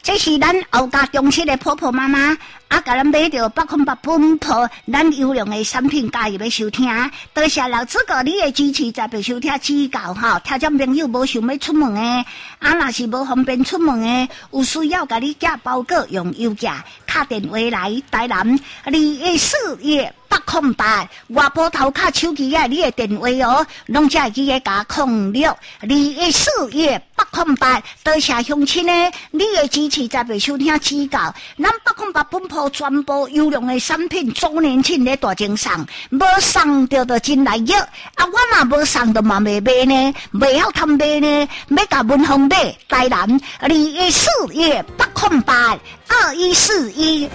这是咱后家中式的婆婆妈妈，甲咱买到808本铺咱优良的产品，加入要收听。多谢老子哥你的支持，才被收听指教哈。听众朋友无想要出门的，若是无方便出门的，有需要甲你寄包裹用邮价，打电话来台南214-808，外埔头卡手机你的电话哦，拢只会记个加06-214-808。多谢乡亲呢，你的支持才被收听指教。咱808本铺全部优良的产品，周年庆咧大精送，无送到就真来约。我嘛无送到嘛未买呢，未晓通买呢，要甲文峰买台南214-8082141。